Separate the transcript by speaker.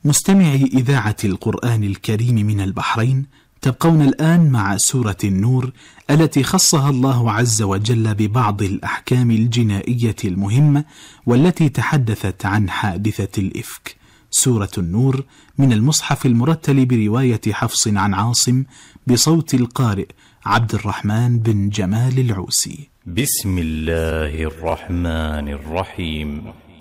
Speaker 1: مستمعي إذاعة القرآن الكريم من البحرين، تبقون الآن مع سورة النور التي خصها الله عز وجل ببعض الأحكام الجنائية المهمة والتي تحدثت عن حادثة الإفك. سورة النور من المصحف المرتل برواية حفص عن عاصم بصوت القارئ عبد الرحمن بن جمال العوسي.
Speaker 2: بسم الله الرحمن الرحيم.